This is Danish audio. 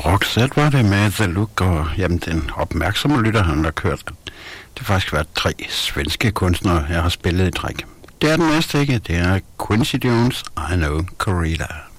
Roxette var det med The Look, og jamen, den opmærksomme lytter, han har kørt. Det har faktisk været 3 svenske kunstnere, jeg har spillet i træk. Det er den næste, ikke? Det er Quincy Jones, I Know Corrida.